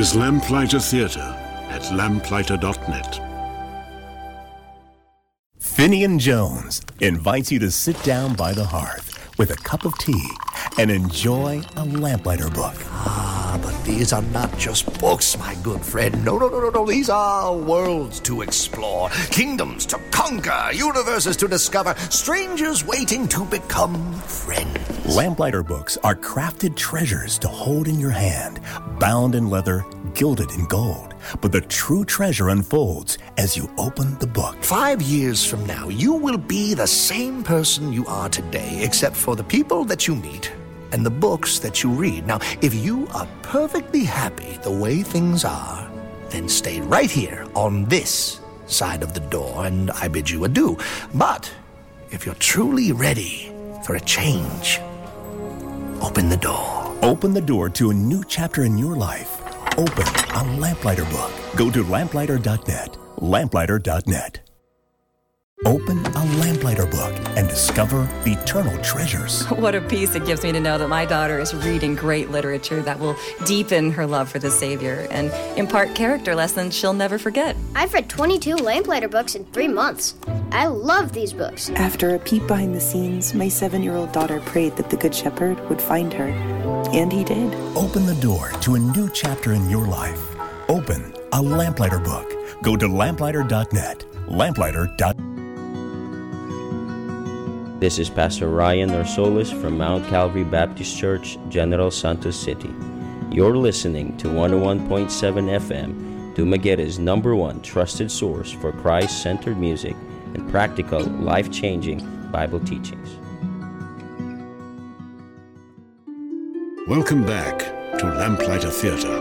is Lamplighter Theatre at lamplighter.net. Finian Jones invites you to sit down by the hearth with a cup of tea and enjoy a Lamplighter book. Ah, but these are not just books, my good friend. No. These are worlds to explore, kingdoms to conquer, universes to discover, strangers waiting to become friends. Lamplighter books are crafted treasures to hold in your hand, bound in leather, gilded in gold. But the true treasure unfolds as you open the book. 5 years from now, you will be the same person you are today, except for the people that you meet and the books that you read. Now, if you are perfectly happy the way things are, then stay right here on this side of the door, and I bid you adieu. But if you're truly ready for a change, open the door. Open the door to a new chapter in your life. Open a Lamplighter book. Go to lamplighter.net. Lamplighter.net. Open a Lamplighter book and discover eternal treasures. What a peace it gives me to know that my daughter is reading great literature that will deepen her love for the Savior and impart character lessons she'll never forget. I've read 22 Lamplighter books in 3 months. I love these books. After a peek behind the scenes, my 7-year-old daughter prayed that the Good Shepherd would find her. And he did. Open the door to a new chapter in your life. Open a Lamplighter book. Go to lamplighter.net. Lamplighter.net. This is Pastor Ryan Narsolis from Mount Calvary Baptist Church, General Santos City. You're listening to 101.7 FM, Dumagueta's #1 trusted source for Christ-centered music and practical, life-changing Bible teachings. Welcome back to Lamplighter Theatre.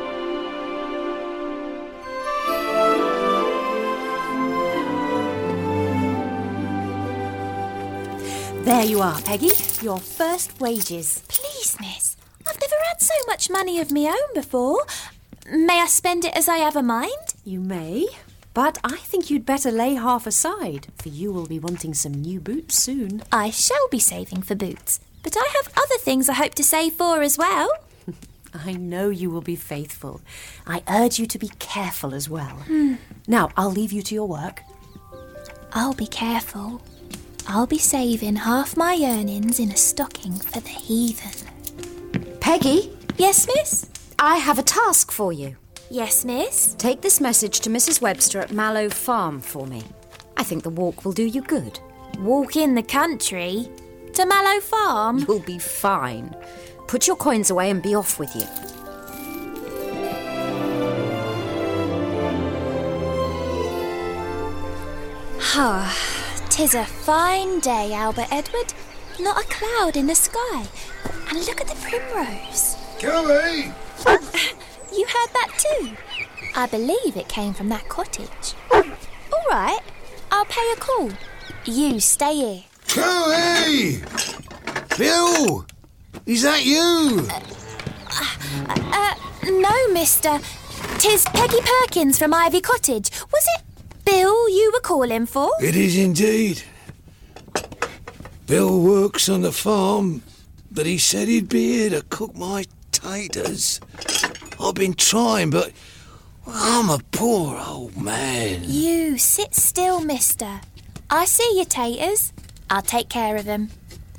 There you are, Peggy. Your first wages. Please, miss. I've never had so much money of me own before. May I spend it as I have a mind? You may, but I think you'd better lay half aside, for you will be wanting some new boots soon. I shall be saving for boots, but I have other things I hope to save for as well. I know you will be faithful. I urge you to be careful as well. Now, I'll leave you to your work. I'll be careful. I'll be saving half my earnings in a stocking for the heathen. Peggy? Yes, miss? I have a task for you. Yes, miss? Take this message to Mrs. Webster at Mallow Farm for me. I think the walk will do you good. Walk in the country? To Mallow Farm? You'll be fine. Put your coins away and be off with you. Ah, 'tis a fine day, Albert Edward. Not a cloud in the sky. And look at the primrose. Kelly! You heard that too? I believe it came from that cottage. All right, I'll pay a call. You stay here. Kelly! Bill! Is that you? No, mister. 'Tis Peggy Perkins from Ivy Cottage. Was it Bill you were calling for? It is indeed. Bill works on the farm, but he said he'd be here to cook my taters. I've been trying, but I'm a poor old man. You sit still, mister. I see your taters. I'll take care of them.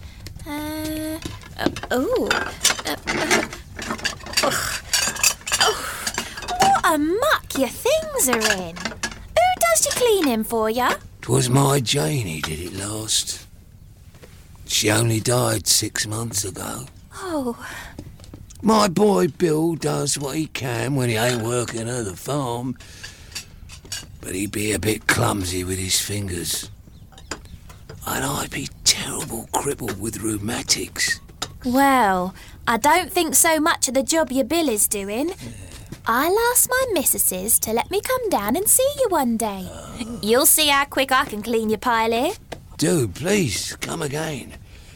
What a muck your things are in. Who does your cleaning for ya? 'Twas my Janie did it last. She only died 6 months ago. Oh. My boy Bill does what he can when he ain't working at the farm, but he'd be a bit clumsy with his fingers. And I'd be terrible crippled with rheumatics. Well, I don't think so much of the job your Bill is doing. I'll ask my missuses to let me come down and see you one day. You'll see how quick I can clean your pile here. Do, please, come again.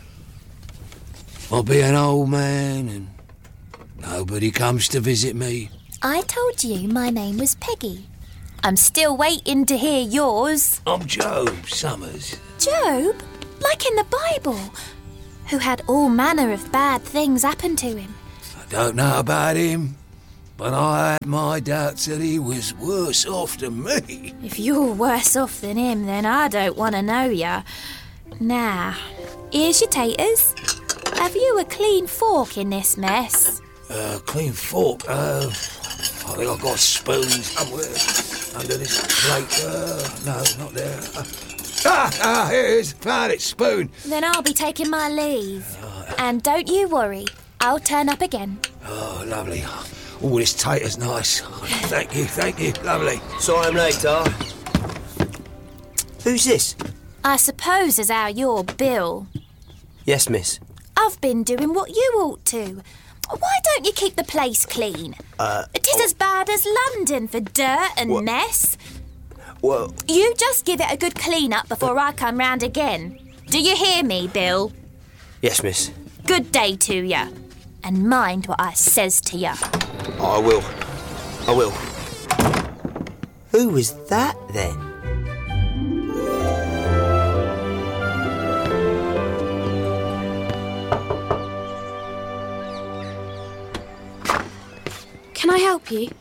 I'll be an old man and nobody comes to visit me. I told you my name was Peggy. I'm still waiting to hear yours. I'm Job Summers. Job? Like in the Bible, who had all manner of bad things happen to him. I don't know about him, but I had my doubts that he was worse off than me. If you're worse off than him, then I don't want to know ya. Now, here's your taters. Have you a clean fork in this mess? Clean fork? I think I've got a spoon somewhere under this plate. No, not there. Here it is. Found it, spoon. Then I'll be taking my leave. And don't you worry, I'll turn up again. Oh, lovely. Oh, this tater's nice. Thank you, lovely. Sorry I'm late, Dar. Who's this? I suppose as how you're Bill. Yes, miss. I've been doing what you ought to. Why don't you keep the place clean? It is as bad as London for dirt and mess. Well... You just give it a good clean-up before I come round again. Do you hear me, Bill? Yes, miss. Good day to ya. And mind what I says to ya. I will. Who was that, then? Can I help you?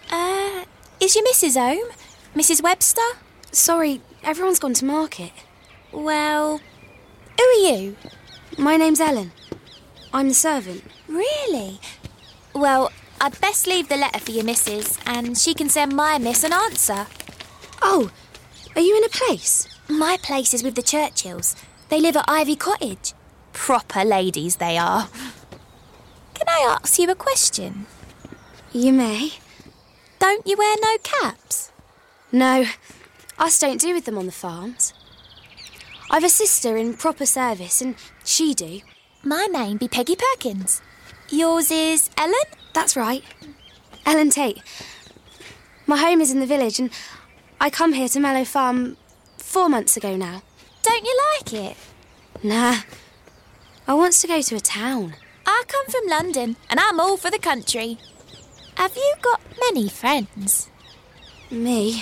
Is your missus home? Mrs. Webster? Sorry, everyone's gone to market. Well, who are you? My name's Ellen. I'm the servant. Really? Well, I'd best leave the letter for your missus, and she can send my miss an answer. Oh, are you in a place? My place is with the Churchills. They live at Ivy Cottage. Proper ladies they are. Can I ask you a question? You may. Don't you wear no caps? No, us don't do with them on the farms. I've a sister in proper service, and she do. My name be Peggy Perkins. Yours is Ellen? That's right. Ellen Tate. My home is in the village, and I come here to Mallow Farm 4 months ago now. Don't you like it? Nah. I wants to go to a town. I come from London, and I'm all for the country. Have you got many friends? Me?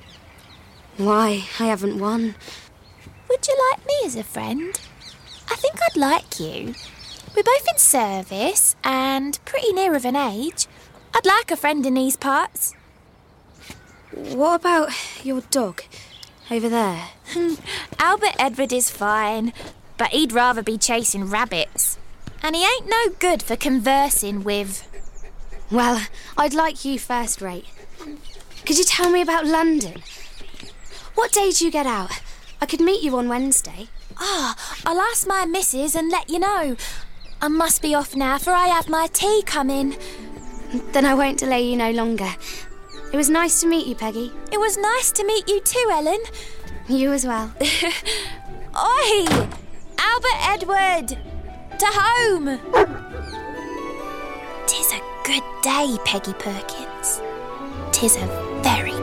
Why, I haven't one. Would you like me as a friend? I think I'd like you. We're both in service and pretty near of an age. I'd like a friend in these parts. What about your dog over there? Albert Edward is fine, but he'd rather be chasing rabbits. And he ain't no good for conversing with. Well, I'd like you first rate. Could you tell me about London? What day do you get out? I could meet you on Wednesday. I'll ask my missus and let you know. I must be off now, for I have my tea coming. Then I won't delay you no longer. It was nice to meet you, Peggy. It was nice to meet you too, Ellen. You as well. Oi! Albert Edward! To home! 'Tis a good day, Peggy Perkins. 'Tis a very